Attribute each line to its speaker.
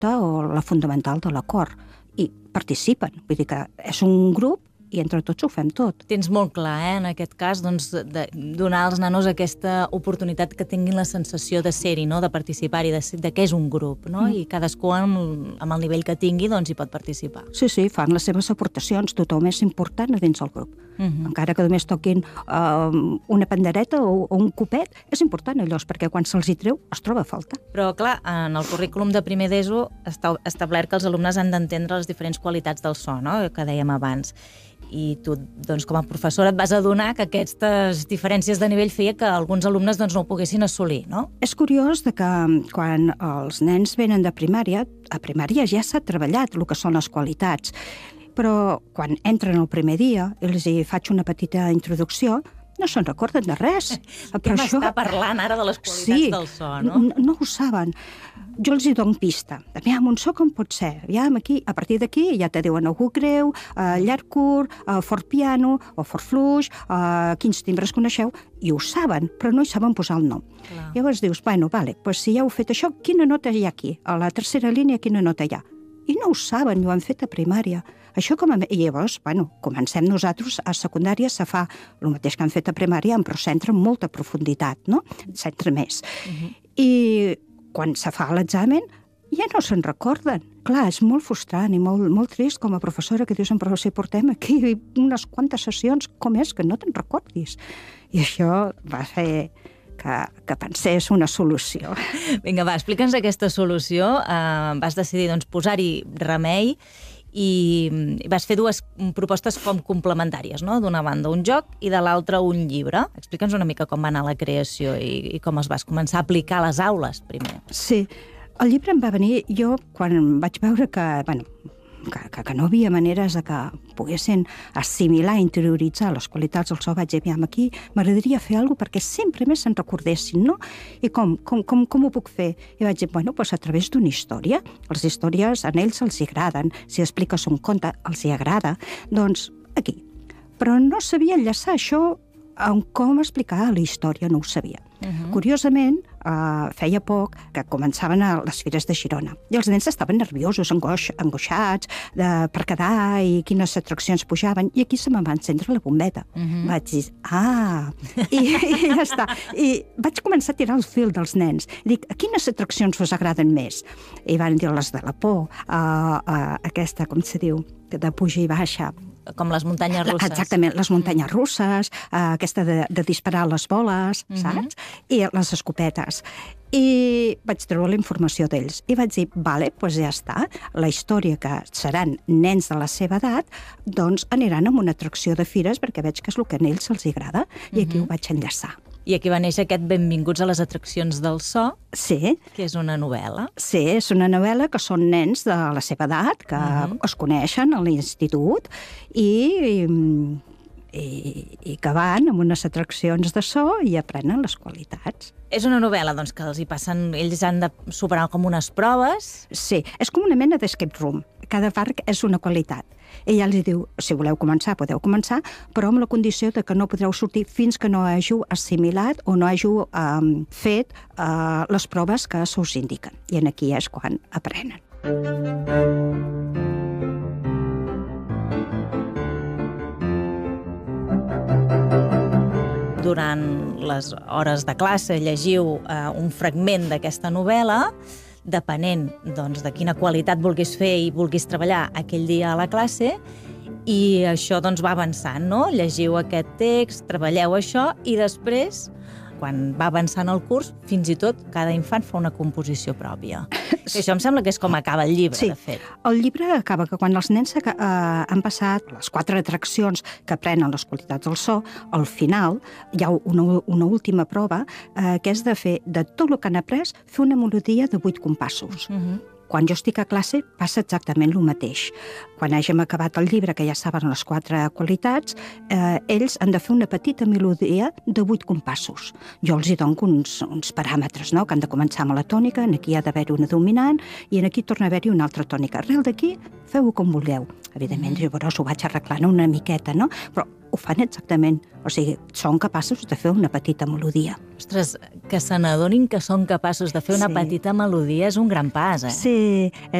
Speaker 1: conducta o la fundamental de l'acord. I participen, vull dir que és un grup i entre tots ho fem tot.
Speaker 2: Tens molt clar, en aquest cas, de donar als nanos aquesta oportunitat que tinguin la sensació de ser-hi, no? De participar-hi, de que és un grup, no? I cadascú amb el nivell que tingui hi pot participar.
Speaker 1: Sí, fan les seves aportacions, tothom és important a dins del grup. Encara que només toquin una pandereta o un copet, és important allò, perquè quan se'ls hi treu es troba a falta.
Speaker 2: Però, clar, en el currículum de primer d'ESO està establert que els alumnes han d'entendre les diferents qualitats del so, no? Que dèiem abans. I tu, doncs, com a professora, et vas adonar que aquestes diferències de nivell feia que alguns alumnes no ho poguessin assolir, no?
Speaker 1: És curiós que quan els nens venen de primària, a primària ja s'ha treballat el que són les qualitats, però quan entren el primer dia i els faig una petita introducció, no se'n recorden de res.
Speaker 2: Què m'està parlant ara de les qualitats del so, no?
Speaker 1: No ho saben. Jo els hi dono pista. Aviam, un so com pot ser? Aviam, aquí, a partir d'aquí ja te diuen agut greu, llarg curt, fort piano o fort fluix, quins timbres coneixeu, i ho saben, però no hi saben posar el nom.
Speaker 2: Clar.
Speaker 1: Llavors dius, bueno, vale, pues si ja heu fet això, quina nota hi ha aquí? A la tercera línia, quina nota hi ha? I no ho saben, ho han fet a primària. Això I llavors, comencem nosaltres a secundària, se fa el mateix que han fet a primària, però s'entra amb molta profunditat, no? S'entra més. I quan se fa l'examen, ja no se'n recorden. Clar, és molt frustrant i molt trist com a professora que dius, però si portem aquí unes quantes sessions, com és que no te'n recordis? I això va fer que pensés una solució.
Speaker 2: Vinga, va, explica'ns aquesta solució. Vas decidir posar-hi remei i vas fer dues propostes com complementàries, no? D'una banda un joc i de l'altra un llibre. Explica'ns una mica com va anar la creació i com es vas començar a aplicar a les aules, primer.
Speaker 1: Sí, el llibre em va venir jo quan vaig veure que no havia maneres de que poguessin assimilar, interioritzar les qualitats del so. Vaig dir, aviam, aquí m'agradaria fer alguna cosa perquè sempre més se'n recordessin, no? I com ho puc fer? I vaig dir, a través d'una història. Les històries a ells els agraden. Si expliques un conte, els hi agrada. Doncs aquí. Però no sabia enllaçar això amb com explicar la història, no ho sabia. Curiosament, feia poc que començaven a les fires de Girona i els nens estaven nerviosos, angoixats per quedar i quines atraccions pujaven, i aquí se me'n va encendre la bombeta. Vaig dir, i ja està. I vaig començar a tirar el fil dels nens. Dic, quines atraccions us agraden més? I van dir les de la por, aquesta, com se diu, de puja i baixa.
Speaker 2: Com les muntanyes russes.
Speaker 1: Exactament, les muntanyes russes, aquesta de disparar les boles, saps? I les escopetes. I vaig treure la informació d'ells. I vaig dir, vale, doncs ja està. La història que seran nens de la seva edat, doncs aniran a una atracció de fires perquè veig que és el que a ells els agrada. I aquí ho vaig enllaçar.
Speaker 2: I aquí va néixer aquest Benvinguts a les atraccions del so,
Speaker 1: sí,
Speaker 2: que és una novel·la.
Speaker 1: Sí, és una novel·la que són nens de la seva edat, que es coneixen a l'institut i que van a unes atraccions de so i aprenen les qualitats.
Speaker 2: És una novel·la, doncs, que els hi passen... Ells han de superar com unes proves.
Speaker 1: Sí, és com una mena d'escape room. Cada part és una qualitat. Ella els diu, si voleu començar, podeu començar, però amb la condició de que no podreu sortir fins que no hàgiu assimilat o no hàgiu fet les proves que s'us indiquen. I aquí és quan aprenen.
Speaker 2: Durant les hores de classe llegiu un fragment d'aquesta novel·la, depenent doncs, de quina qualitat vulguis fer i vulguis treballar aquell dia a la classe, i això doncs, va avançant, no? Llegiu aquest text, treballeu això, i després, quan va avançant el curs, fins i tot cada infant fa una composició pròpia. Això em sembla que és com acaba el llibre, de fet.
Speaker 1: El llibre acaba que quan els nens han passat les 4 atraccions que aprenen les qualitats del so, al final hi ha una última prova que és de fer de tot el que han après, fer una melodia de 8 compassos. Quan jo estic a classe passa exactament el mateix. Quan hàgim acabat el llibre, que ja saben les 4 qualitats, ells han de fer una petita melodia de 8 compassos. Jo els hi dono uns paràmetres, no? Que han de començar amb la tònica, aquí ha d'haver-hi una dominant i aquí torna a haver-hi una altra tònica. Arrel d'aquí, feu-ho com vulgueu. Evidentment, llavors ho vaig arreglant una miqueta, no? Però ho fan exactament. O sigui, són capaços de fer una petita melodia.
Speaker 2: Ostres, que se n'adonin que són capaços de fer una
Speaker 1: Sí.
Speaker 2: petita melodia és un gran pas, eh?
Speaker 1: Sí,